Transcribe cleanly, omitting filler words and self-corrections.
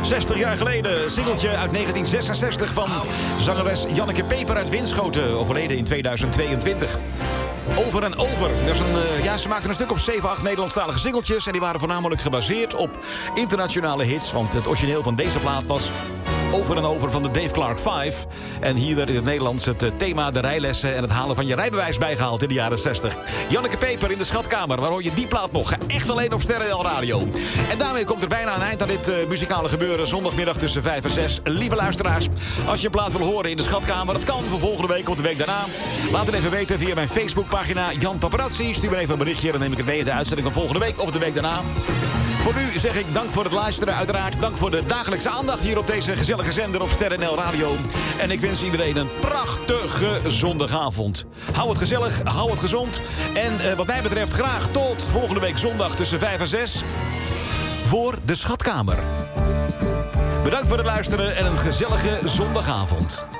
60 jaar geleden, singeltje uit 1966 van zangeres Janneke Peper uit Winschoten, overleden in 2022. Over en over. Dat is ze maakten een stuk op 7, 8 Nederlandstalige singeltjes en die waren voornamelijk gebaseerd op internationale hits, want het origineel van deze plaat was Over en Over van de Dave Clark 5. En hier werd in het Nederlands het thema de rijlessen en het halen van je rijbewijs bijgehaald in de jaren 60. Janneke Peper in de Schatkamer. Waar hoor je die plaat nog? Echt alleen op Sterren Radio. En daarmee komt er bijna een eind aan dit muzikale gebeuren. Zondagmiddag tussen 5 en 6. Lieve luisteraars, als je een plaat wil horen in de Schatkamer, dat kan voor volgende week of de week daarna. Laat het even weten via mijn Facebookpagina Jan Paparazzi. Stuur me even een berichtje, dan neem ik het mee in de uitzending van volgende week of de week daarna. Voor nu zeg ik dank voor het luisteren, uiteraard. Dank voor de dagelijkse aandacht hier op deze gezellige zender op Sterren Radio. En ik wens iedereen een prachtige zondagavond. Hou het gezellig, hou het gezond. En wat mij betreft graag tot volgende week zondag tussen 5 en 6 voor de Schatkamer. Bedankt voor het luisteren en een gezellige zondagavond.